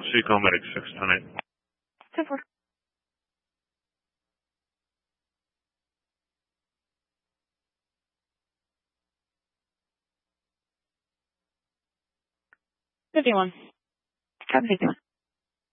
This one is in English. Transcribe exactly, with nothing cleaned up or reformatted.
Seco Medic six ten eight. ten four. fifty-one. Copy fifty-one.